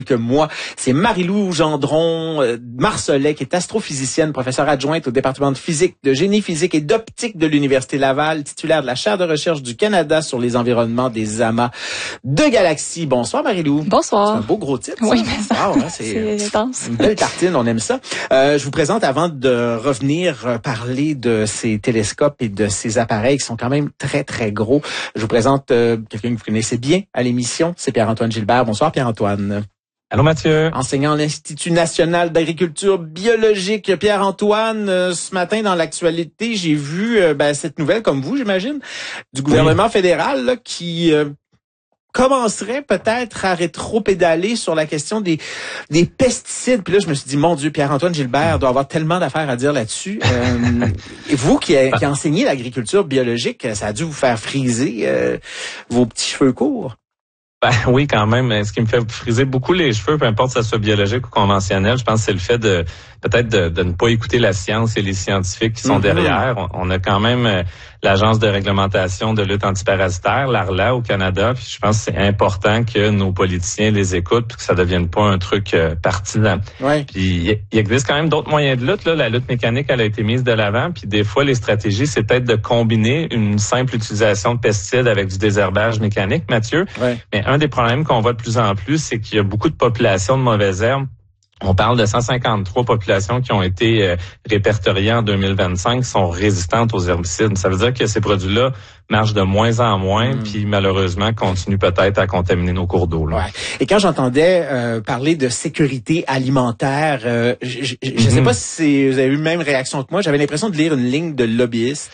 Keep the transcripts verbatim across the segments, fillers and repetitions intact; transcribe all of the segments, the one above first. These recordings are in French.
que moi, c'est Marie-Lou Gendron euh, Marcellet, qui est astrophysicienne, professeure adjointe au département de physique, de génie physique et d'optique de l'Université Laval, titulaire de la chaire de recherche du Canada sur les environnements des amas de galaxies. Bonsoir Marie-Lou. Bonsoir. C'est un beau gros titre. Oui, mais ça, wow, hein, c'est, c'est intense. Une belle tartine, on aime ça. Euh, je vous présente, avant de revenir euh, parler de ces télescopes et de ces appareils qui sont quand même très, très gros, je vous présente euh, quelqu'un que vous connaissez bien à l'émission, c'est Pierre-Antoine Gilbert. Bonsoir Pierre-Antoine. Allô Mathieu. Enseignant à l'Institut national d'agriculture biologique. Pierre-Antoine, euh, ce matin dans l'actualité, j'ai vu euh, ben, cette nouvelle, comme vous j'imagine, du gouvernement oui. fédéral là, qui euh, commencerait peut-être à rétro-pédaler sur la question des des pesticides. Puis là, je me suis dit, mon Dieu, Pierre-Antoine Gilbert doit avoir tellement d'affaires à dire là-dessus. Euh, et vous qui, a, qui enseignez l'agriculture biologique, ça a dû vous faire friser euh, vos petits cheveux courts. Ben oui, quand même. Ce qui me fait friser beaucoup les cheveux, peu importe si ça soit biologique ou conventionnel, je pense que c'est le fait de peut-être de, de ne pas écouter la science et les scientifiques qui sont mm-hmm. derrière. On, on a quand même euh, l'Agence de réglementation de lutte antiparasitaire, l'ARLA, au Canada. Puis je pense que c'est important que nos politiciens les écoutent puis que ça devienne pas un truc euh, partisan. Ouais. Puis il existe quand même d'autres moyens de lutte. Là. La lutte mécanique, elle a été mise de l'avant. Puis des fois, les stratégies, c'est peut-être de combiner une simple utilisation de pesticides avec du désherbage mécanique, Mathieu. Ouais. Mais un des problèmes qu'on voit de plus en plus, c'est qu'il y a beaucoup de populations de mauvaises herbes. On parle de cent cinquante-trois populations qui ont été euh, répertoriées en deux mille vingt-cinq qui sont résistantes aux herbicides. Ça veut dire que ces produits-là marchent de moins en moins, mmh. puis malheureusement continuent peut-être à contaminer nos cours d'eau. Là. Ouais. Et quand j'entendais euh, parler de sécurité alimentaire, euh, je ne mmh. sais pas si vous avez eu la même réaction que moi, j'avais l'impression de lire une ligne de lobbyistes.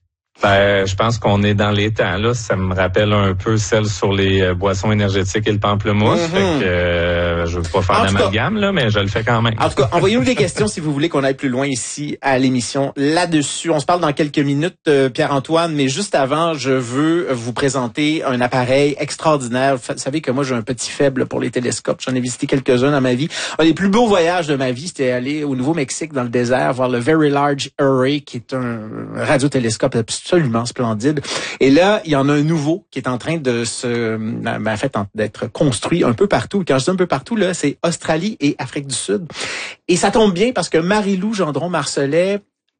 Ben, je pense qu'on est dans les temps là. Ça me rappelle un peu celle sur les euh, boissons énergétiques et le pamplemousse. Mm-hmm. Fait que euh, je veux pas faire d'amalgame là, mais je le fais quand même. En tout cas, envoyez-nous des questions si vous voulez qu'on aille plus loin ici à l'émission là-dessus. On se parle dans quelques minutes, euh, Pierre-Antoine, mais juste avant, je veux vous présenter un appareil extraordinaire. Vous savez que moi j'ai un petit faible pour les télescopes. J'en ai visité quelques-uns dans ma vie. Un des plus beaux voyages de ma vie, c'était aller au Nouveau-Mexique dans le désert voir le Very Large Array, qui est un radiotélescope absolument splendide. Et là, il y en a un nouveau qui est en train de se, ben, en fait, d'être construit un peu partout. Quand je dis un peu partout, là, c'est Australie et Afrique du Sud. Et ça tombe bien parce que Marie-Lou Gendron Marcellet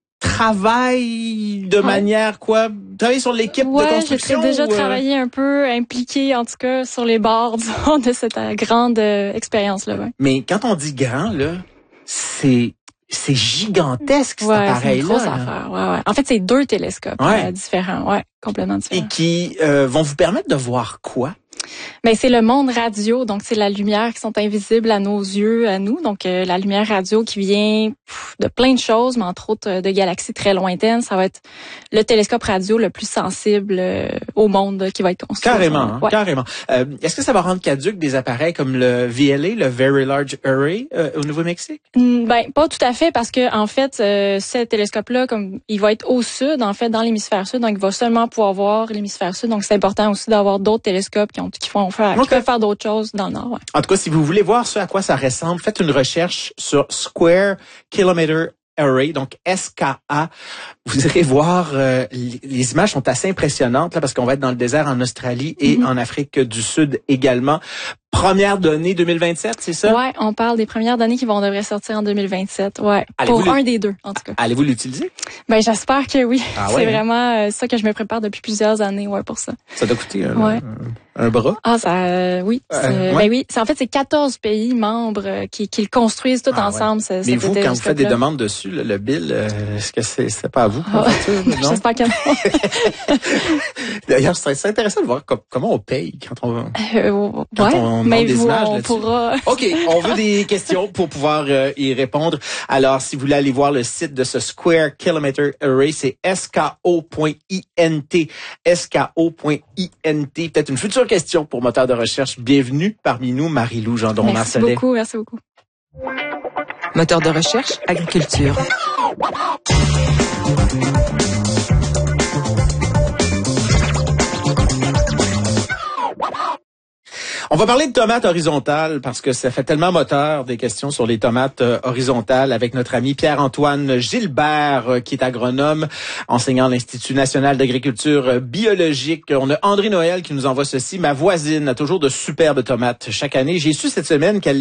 travaille de ouais. manière quoi? Travaille sur l'équipe ouais, de construction? Ouais, j'ai déjà ou, euh... travaillé un peu, impliqué en tout cas sur les bords disons, de cette euh, grande euh, expérience-là. Ouais. Mais quand on dit grand, là, c'est c'est gigantesque, cet ouais, appareil-là. C'est une grosse affaire. Ouais, ouais. En fait, c'est deux télescopes ouais. euh, différents, ouais, complètement différents. Et qui euh, vont vous permettre de voir quoi? Ben c'est le monde radio, donc c'est la lumière qui sont invisibles à nos yeux, à nous. Donc euh, la lumière radio qui vient pff, de plein de choses, mais entre autres euh, de galaxies très lointaines. Ça va être le télescope radio le plus sensible euh, au monde qui va être construit. Carrément, hein, ouais. carrément. Euh, est-ce que ça va rendre caduque des appareils comme le V L A, le Very Large Array, euh, au Nouveau-Mexique? Mm, ben pas tout à fait, parce que en fait, euh, ce télescope-là, comme il va être au sud, en fait, dans l'hémisphère sud, donc il va seulement pouvoir voir l'hémisphère sud. Donc c'est important aussi d'avoir d'autres télescopes qui ont qui font faire, okay. qui peuvent faire d'autres choses dans le Nord. Ouais. En tout cas, si vous voulez voir ce à quoi ça ressemble, faites une recherche sur Square Kilometer Array, donc S K A. Vous irez voir, euh, les, les images sont assez impressionnantes là, parce qu'on va être dans le désert en Australie et mm-hmm. en Afrique du Sud également. Première donnée deux mille vingt-sept, c'est ça? Ouais, on parle des premières données qui vont devrait sortir en deux mille vingt-sept. Ouais, allez-vous pour un des deux en tout cas. Allez-vous l'utiliser? Ben j'espère que oui. Ah c'est ouais, vraiment euh, ça que je me prépare depuis plusieurs années, ouais, pour ça. Ça doit coûter un, ouais. un, un bras? Ah ça, euh, oui. Euh, ouais. Ben oui, c'est en fait c'est quatorze pays membres euh, qui, qui le construisent tout ah ensemble. Ouais. Ce, Mais vous, quand vous faites des demandes dessus, là, le bill, euh, est-ce que c'est, c'est pas à vous? Ah, non? J'espère que non. D'ailleurs, c'est intéressant de voir com- comment on paye quand on, euh, quand ouais, on mais des vous, images on là-dessus. Pourra... OK, on veut des questions pour pouvoir euh, y répondre. Alors, si vous voulez aller voir le site de ce Square Kilometer Array, c'est S K O point I N T. S K O point I N T. Peut-être une future question pour moteur de recherche. Bienvenue parmi nous, Marie-Lou Gendron Marcellet. Merci beaucoup, merci beaucoup. Moteur de recherche, agriculture. On va parler de tomates horizontales parce que ça fait tellement moteur des questions sur les tomates euh, horizontales avec notre ami Pierre-Antoine Gilbert euh, qui est agronome, enseignant à l'Institut national d'agriculture biologique. On a André Noël qui nous envoie ceci. Ma voisine a toujours de superbes tomates chaque année. J'ai su cette semaine qu'elle